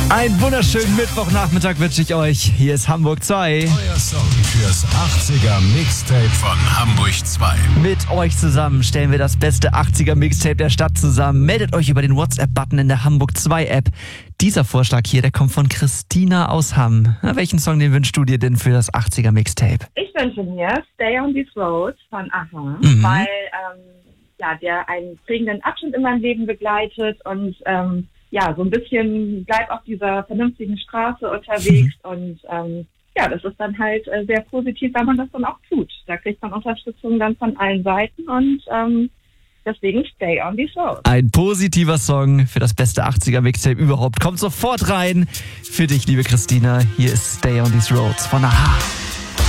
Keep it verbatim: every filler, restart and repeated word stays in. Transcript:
Einen wunderschönen Mittwochnachmittag wünsche ich euch. Hier ist Hamburg zwei. Euer Song fürs achtziger Mixtape von Hamburg zwei. Mit euch zusammen stellen wir das beste achtziger Mixtape der Stadt zusammen. Meldet euch über den WhatsApp-Button in der Hamburg zwei App. Dieser Vorschlag hier, der kommt von Christina aus Hamm. Na, welchen Song den wünschst du dir denn für das achtziger Mixtape? Ich wünsche mir Stay on This Road von Aha, Mhm. weil ähm, ja, der einen prägenden Abschnitt in meinem Leben begleitet und ähm, ja, so ein bisschen bleib auf dieser vernünftigen Straße unterwegs und ähm, ja, das ist dann halt äh, sehr positiv, weil man das dann auch tut. Da kriegt man Unterstützung dann von allen Seiten und ähm, deswegen Stay on This Road. Ein positiver Song für das beste achtziger Mixtape überhaupt. Kommt sofort rein. Für dich, liebe Christina, hier ist Stay on These Roads von Aha.